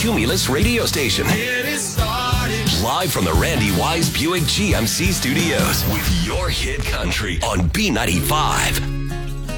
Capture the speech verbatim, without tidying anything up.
Cumulus radio station. Get it started. Live from the Randy Wise Buick G M C studios with your hit country on B ninety-five.